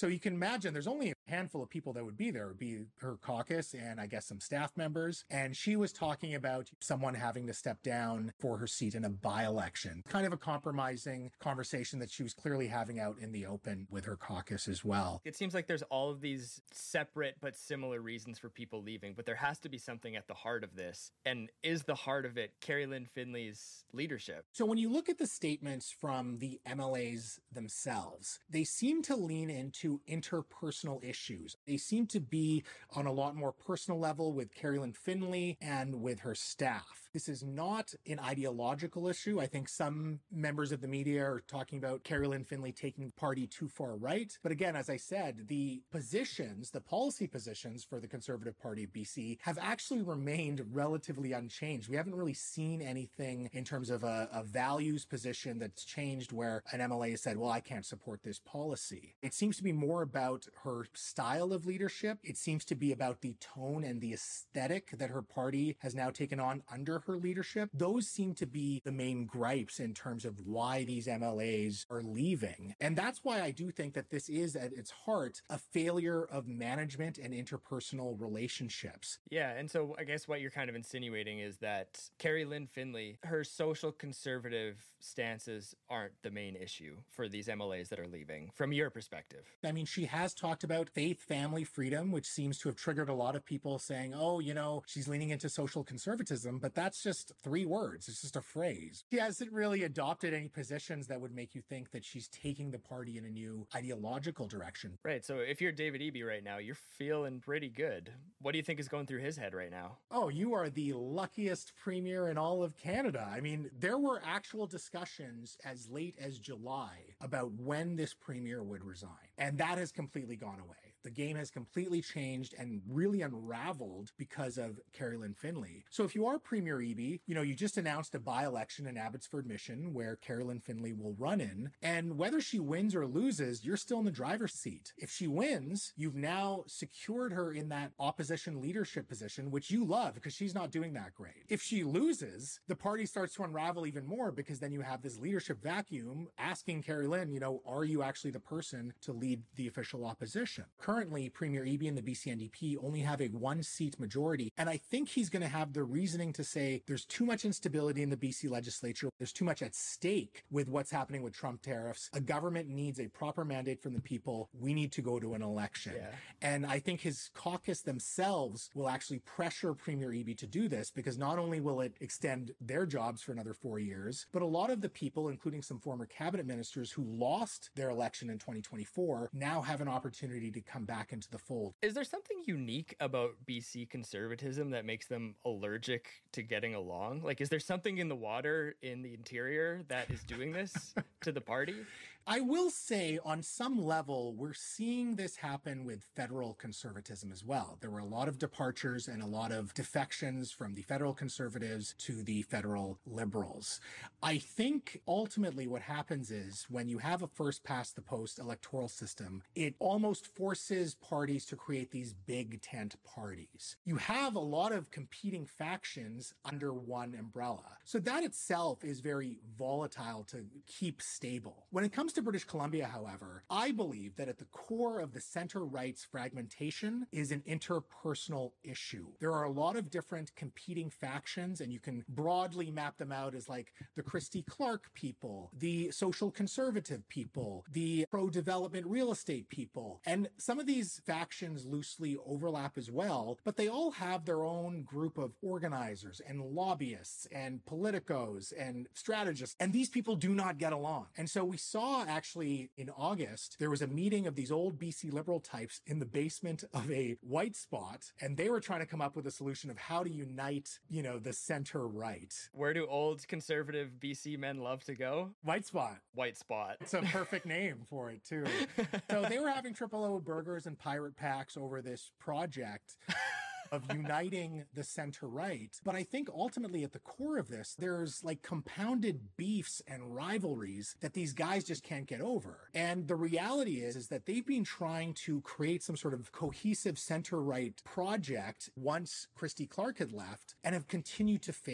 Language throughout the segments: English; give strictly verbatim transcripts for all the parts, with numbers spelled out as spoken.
So you can imagine there's only a handful of people that would be there. It would be her caucus and I guess some staff members. And she was talking about someone having to step down for her seat in a by-election. Kind of a compromising conversation that she was clearly having out in the open with her caucus as well. It seems like there's all of these separate but similar reasons for people leaving, but there has to be something at the heart of this. And is the heart of it Carrie Lynn Finley's leadership? So when you look at the statements from the M L As themselves, they seem to lean into interpersonal issues. They seem to be on a lot more personal level with Carrie Lynn Finley and with her staff. This is not an ideological issue. I think some members of the media are talking about Carrie Lynn Finley taking the party too far right. But again, as I said, the positions, the policy positions for the Conservative Party of B C have actually remained relatively unchanged. We haven't really seen anything in terms of a, a values position that's changed where an M L A has said, well, I can't support this policy. It seems to be more about her style of leadership. It seems to be about the tone and the aesthetic that her party has now taken on under her leadership. Those seem to be the main gripes in terms of why these M L As are leaving. And that's why I do think that this is at its heart a failure of management and interpersonal relationships. Yeah, and so I guess what you're kind of insinuating is that Carrie Lynn Finley, her social conservative stances aren't the main issue for these M L As that are leaving, from your perspective. I mean, she has talked about faith, family, freedom, which seems to have triggered a lot of people saying, oh, you know, she's leaning into social conservatism, but that's just three words. It's just a phrase. She hasn't really adopted any positions that would make you think that she's taking the party in a new ideological direction. Right. So if you're David Eby right now, you're feeling pretty good. What do you think is going through his head right now? Oh, you are the luckiest premier in all of Canada. I mean, there were actual discussions as late as July about when this premier would resign. And that has completely gone away. The game has completely changed and really unraveled because of Carrie Lynn Finley. So if you are Premier Eby, you know, you just announced a by-election in Abbotsford Mission where Carrie Lynn Finley will run in. And whether she wins or loses, you're still in the driver's seat. If she wins, you've now secured her in that opposition leadership position, which you love because she's not doing that great. If she loses, the party starts to unravel even more because then you have this leadership vacuum asking Carrie Lynn, you know, are you actually the person to lead the official opposition? Currently, Premier Eby and the B C N D P only have a one-seat majority, and I think he's going to have the reasoning to say there's too much instability in the B C legislature. There's too much at stake with what's happening with Trump tariffs. A government needs a proper mandate from the people. We need to go to an election. Yeah. And I think his caucus themselves will actually pressure Premier Eby to do this because not only will it extend their jobs for another four years, but a lot of the people, including some former cabinet ministers who lost their election in twenty twenty-four, now have an opportunity to come back into the fold. Is there something unique about B C conservatism that makes them allergic to getting along? Like, is there something in the water in the interior that is doing this to the party? I will say on some level, we're seeing this happen with federal conservatism as well. There were a lot of departures and a lot of defections from the federal conservatives to the federal liberals. I think ultimately what happens is when you have a first past the post electoral system, it almost forces parties to create these big tent parties. You have a lot of competing factions under one umbrella. So that itself is very volatile to keep stable. When it comes to British Columbia, however, I believe that at the core of the center-right's fragmentation is an interpersonal issue. There are a lot of different competing factions, and you can broadly map them out as like the Christy Clark people, the social conservative people, the pro-development real estate people. And some of these factions loosely overlap as well, but they all have their own group of organizers and lobbyists and politicos and strategists. And these people do not get along. And so we saw actually in August, there was a meeting of these old B C Liberal types in the basement of a White Spot, and they were trying to come up with a solution of how to unite, you know, the center right. Where do old conservative B C men love to go? White Spot. White Spot. It's a perfect name for it, too. So they were having triple O burgers and pirate packs over this project of uniting the center right. But I think ultimately at the core of this, there's like compounded beefs and rivalries that these guys just can't get over. And the reality is, is that they've been trying to create some sort of cohesive center right project once Christy Clark had left and have continued to fail at it.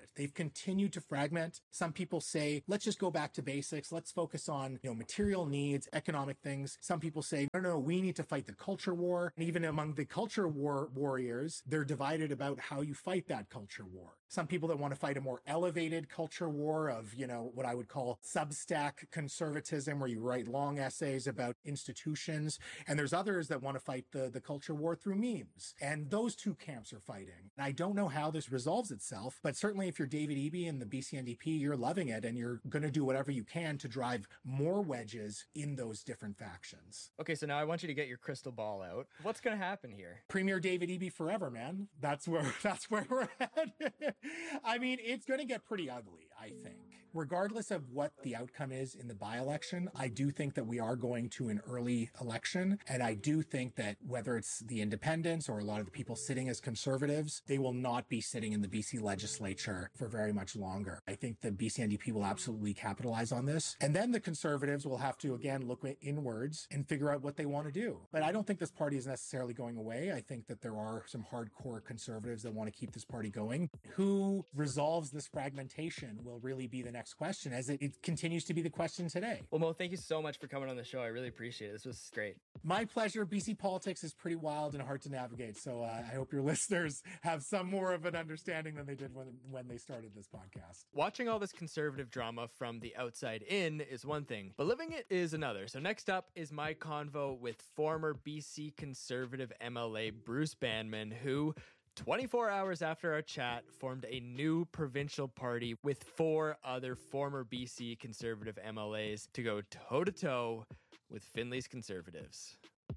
They've continued to fragment. Some people say, let's just go back to basics. Let's focus on, you know, material needs, economic things. Some people say, no, no, no, we need to fight the culture war. And even among the culture war warriors, they're divided about how you fight that culture war. Some people that want to fight a more elevated culture war of, you know, what I would call Substack conservatism, where you write long essays about institutions. And there's others that want to fight the, the culture war through memes. And those two camps are fighting. And I don't know how this resolves itself, but certainly if you're David Eby and the B C N D P, you're loving it and you're going to do whatever you can to drive more wedges in those different factions. Okay, so now I want you to get your crystal ball out. What's going to happen here? Premier David Eby forever, man. That's where that's where we're at. I mean, it's going to get pretty ugly, I think. Regardless of what the outcome is in the by-election, I do think that we are going to an early election. And I do think that whether it's the independents or a lot of the people sitting as conservatives, they will not be sitting in the B C legislature for very much longer. I think the B C N D P will absolutely capitalize on this. And then the conservatives will have to, again, look inwards and figure out what they want to do. But I don't think this party is necessarily going away. I think that there are some hardcore conservatives that want to keep this party going. Who resolves this fragmentation will really be the next question, as it, it continues to be the question today. Well, Mo, thank you so much for coming on the show. I really appreciate it. This was great. My pleasure. B C politics is pretty wild and hard to navigate. So uh, I hope your listeners have some more of an understanding than they did when, when they started this podcast. Watching all this conservative drama from the outside in is one thing, but living it is another. So next up is my convo with former B C Conservative M L A Bruce Banman, who twenty-four hours after our chat, formed a new provincial party with four other former B C Conservative M L As to go toe-to-toe with Findlay's Conservatives.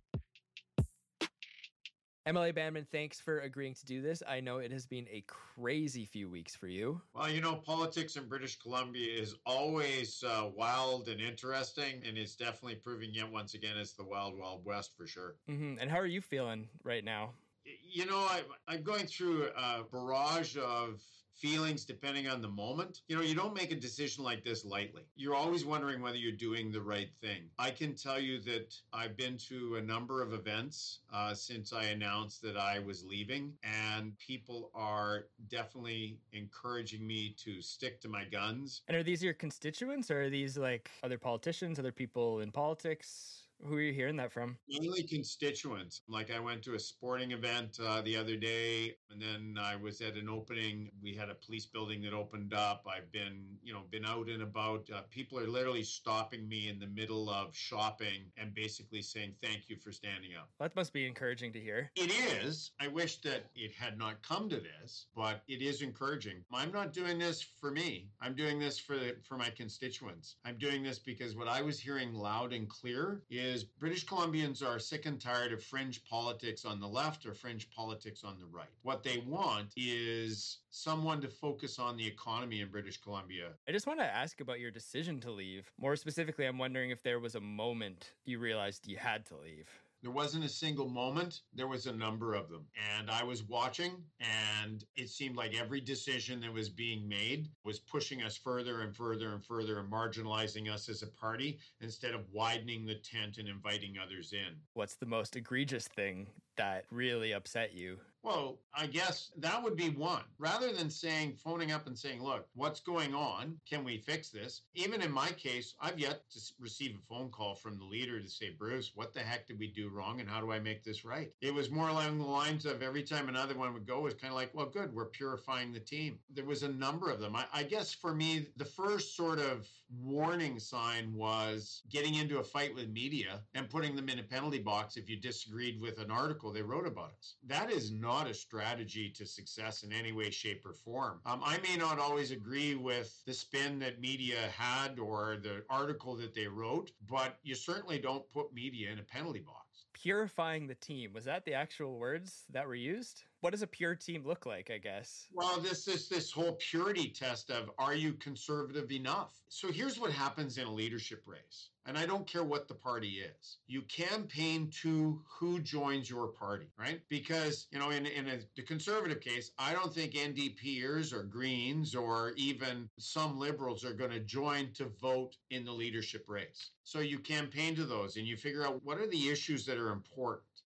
M L A Banman, thanks for agreeing to do this. I know it has been a crazy few weeks for you. Well, you know, politics in British Columbia is always uh, wild and interesting, and it's definitely proving yet once again it's the wild, wild west for sure. Mm-hmm. And how are you feeling right now? You know, I, I'm going through a barrage of feelings depending on the moment. You know, you don't make a decision like this lightly. You're always wondering whether you're doing the right thing. I can tell you that I've been to a number of events uh, since I announced that I was leaving, and people are definitely encouraging me to stick to my guns. And are these your constituents, or are these like other politicians, other people in politics? Who are you hearing that from? Mainly constituents. Like I went to a sporting event uh, the other day, and then I was at an opening. We had a police building that opened up. I've been, you know, been out and about. Uh, people are literally stopping me in the middle of shopping and basically saying, thank you for standing up. That must be encouraging to hear. It is. I wish that it had not come to this, but it is encouraging. I'm not doing this for me. I'm doing this for, for my constituents. I'm doing this because what I was hearing loud and clear is is British Columbians are sick and tired of fringe politics on the left or fringe politics on the right. What they want is someone to focus on the economy in British Columbia. I just want to ask about your decision to leave. More specifically, I'm wondering if there was a moment you realized you had to leave. There wasn't a single moment. There was a number of them. And I was watching, and it seemed like every decision that was being made was pushing us further and further and further and marginalizing us as a party instead of widening the tent and inviting others in. What's the most egregious thing that really upset you? Well, I guess that would be one. Rather than saying, phoning up and saying, look, what's going on? Can we fix this? Even in my case, I've yet to receive a phone call from the leader to say, Bruce, what the heck did we do wrong and how do I make this right? It was more along the lines of every time another one would go, it was kind of like, well, good, we're purifying the team. There was a number of them. I, I guess for me, the first sort of warning sign was getting into a fight with media and putting them in a penalty box if you disagreed with an article they wrote about us. That is not not a strategy to success in any way, shape, or form. Um, I may not always agree with the spin that media had or the article that they wrote, but you certainly don't put media in a penalty box. Purifying the team. Was that the actual words that were used? What does a pure team look like, I guess? Well, this is this whole purity test of, are you conservative enough? So here's what happens in a leadership race. And I don't care what the party is. You campaign to who joins your party, right? Because, you know, in, in a, the conservative case, I don't think N D Pers or Greens or even some liberals are going to join to vote in the leadership race. So you campaign to those and you figure out what are the issues that are important.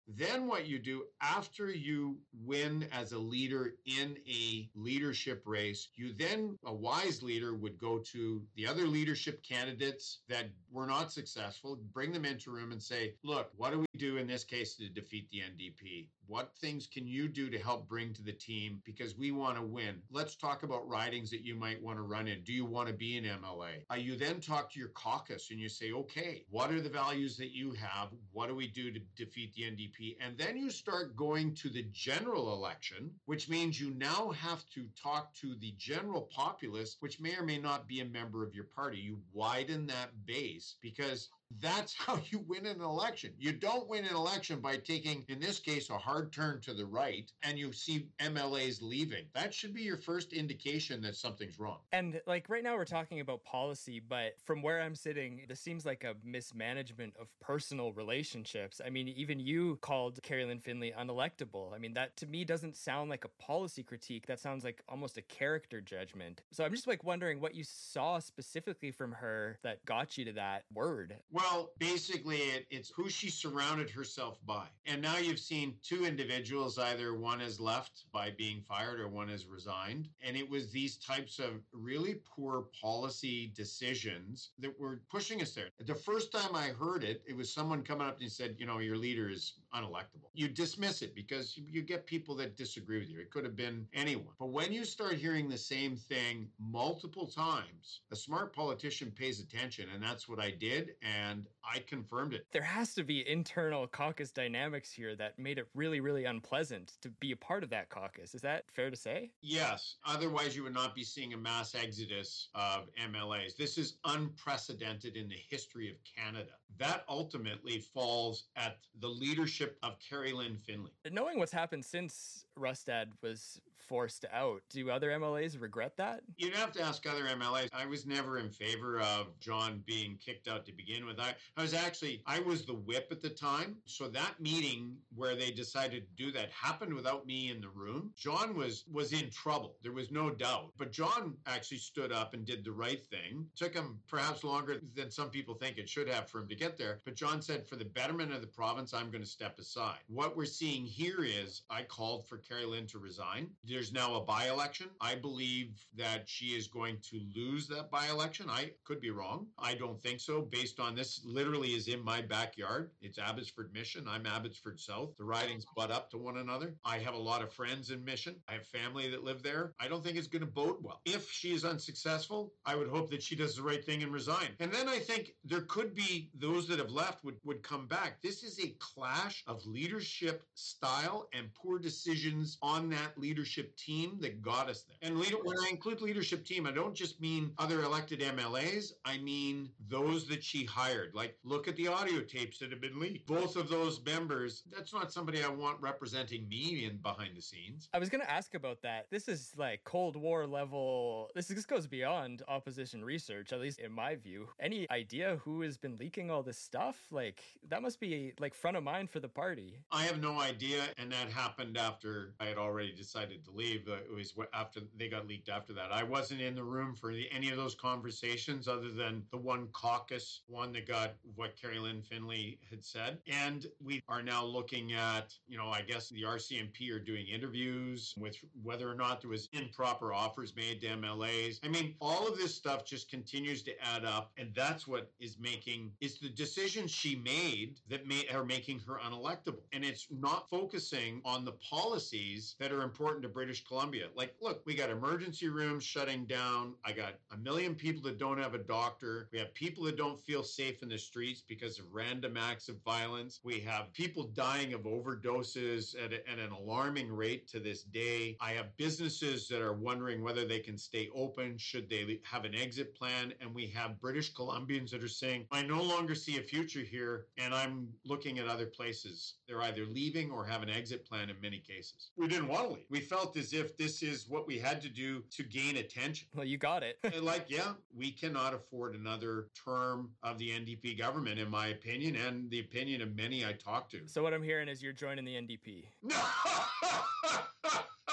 Then what you do after you win as a leader in a leadership race, you then, a wise leader would go to the other leadership candidates that were not successful, bring them into a room and say, look, what do we do in this case to defeat the N D P? What things can you do to help bring to the team? Because we want to win. Let's talk about ridings that you might want to run in. Do you want to be an M L A? Uh, you then talk to your caucus and you say, okay, what are the values that you have? What do we do to defeat the N D P? And then you start going to the general election, which means you now have to talk to the general populace, which may or may not be a member of your party. You widen that base because that's how you win an election. You don't win an election by taking, in this case, a hard turn to the right and you see M L As leaving. That should be your first indication that something's wrong. And like right now we're talking about policy, but from where I'm sitting, this seems like a mismanagement of personal relationships. I mean, even you called Carrie-Lynne Finley unelectable. I mean, that to me doesn't sound like a policy critique. That sounds like almost a character judgment. So I'm just like wondering what you saw specifically from her that got you to that word. Well, basically, it, it's who she surrounded herself by. And now you've seen two individuals, either one has left by being fired or one has resigned. And it was these types of really poor policy decisions that were pushing us there. The first time I heard it, it was someone coming up and said, you know, your leader is unelectable. You dismiss it because you, you get people that disagree with you. It could have been anyone. But when you start hearing the same thing multiple times, a smart politician pays attention. And that's what I did. And And I confirmed it. There has to be internal caucus dynamics here that made it really, really unpleasant to be a part of that caucus. Is that fair to say? Yes. Otherwise, you would not be seeing a mass exodus of M L As. This is unprecedented in the history of Canada. That ultimately falls at the leadership of Carrie-Lynne Finley. Knowing what's happened since Rustad was forced out, do other M L As regret that? You'd have to ask other M L As. I was never in favor of John being kicked out to begin with. I, I was actually, I was the whip at the time. So that meeting where they decided to do that happened without me in the room. John was, was in trouble. There was no doubt. But John actually stood up and did the right thing. Took him perhaps longer than some people think it should have for him to get there. But John said, for the betterment of the province, I'm going to step aside. What we're seeing here is I called for Carrie-Lynne to resign. There's now a by-election. I believe that she is going to lose that by-election. I could be wrong. I don't think so, based on this literally is in my backyard. It's Abbotsford Mission. I'm Abbotsford South. The ridings butt up to one another. I have a lot of friends in Mission. I have family that live there. I don't think it's going to bode well. If she is unsuccessful, I would hope that she does the right thing and resign. And then I think there could be those that have left would, would come back. This is a clash of leadership style and poor decisions on that leadership team that got us there. And leader, when I include leadership team, I don't just mean other elected M L As. I mean those that she hired. Like, look at the audio tapes that have been leaked. Both of those members, that's not somebody I want representing me in behind the scenes. I was going to ask about that. This is like Cold War level. This, this goes beyond opposition research, at least in my view. Any idea who has been leaking all this stuff? Like, that must be like front of mind for the party. I have no idea. And that happened after I had already decided to leave. It was after they got leaked after that. I wasn't in the room for any of those conversations other than the one caucus, one that got what Carrie-Lynne Finley had said. And we are now looking at, you know, I guess the R C M P are doing interviews with whether or not there was improper offers made to M L As. I mean, all of this stuff just continues to add up. And that's what is making, it's the decisions she made that may, are making her unelectable. And it's not focusing on the policies that are important to British Columbia. Like, look, we got emergency rooms shutting down. I got a million people that don't have a doctor. We have people that don't feel safe in the streets because of random acts of violence. We have people dying of overdoses at, a, at an alarming rate to this day. I have businesses that are wondering whether they can stay open, should they have an exit plan. And we have British Columbians that are saying, I no longer see a future here and I'm looking at other places. They're either leaving or have an exit plan in many cases. We didn't want to leave. We felt as if this is what we had to do to gain attention. Well, you got it. Like, yeah, we cannot afford another term of the N D P government, in my opinion, and the opinion of many I talked to. So what I'm hearing is you're joining the N D P. No!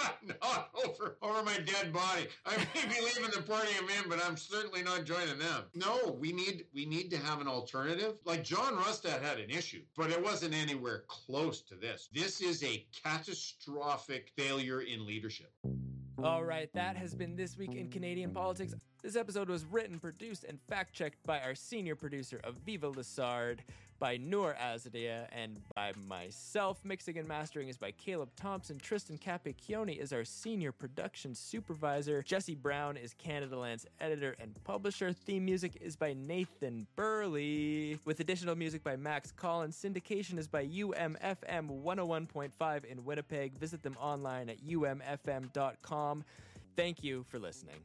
Not over over my dead body. I may be leaving the party I'm in, but I'm certainly not joining them. No, we need we need to have an alternative. Like John Rustad had an issue, but it wasn't anywhere close to this. This is a catastrophic failure in leadership. All right, that has been This Week in Canadian Politics. This episode was written, produced, and fact-checked by our senior producer, Aviva Lessard, by Noor Azadeh, and by myself. Mixing and mastering is by Caleb Thompson. Tristan Capicchione is our senior production supervisor. Jesse Brown is Canadaland's editor and publisher. Theme music is by Nathan Burley, with additional music by Max Collins. Syndication is by U M F M one oh one point five in Winnipeg. Visit them online at u m f m dot com. Thank you for listening.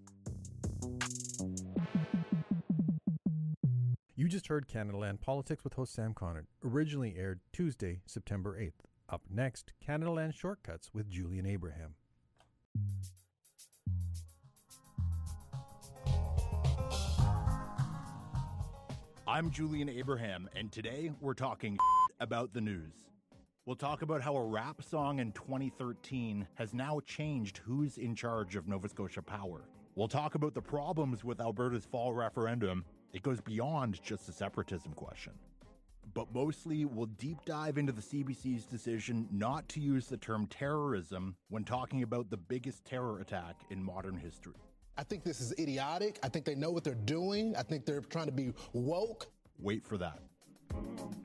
You just heard Canadaland Politics with host Sam Connard, originally aired Tuesday, September eighth. Up next, Canadaland Shortcuts with Julian Abraham. I'm Julian Abraham, and today we're talking about the news. We'll talk about how a rap song in twenty thirteen has now changed who's in charge of Nova Scotia Power. We'll talk about the problems with Alberta's fall referendum. It goes beyond just a separatism question. But mostly, we'll deep dive into the C B C's decision not to use the term terrorism when talking about the biggest terror attack in modern history. I think this is idiotic. I think they know what they're doing. I think they're trying to be woke. Wait for that.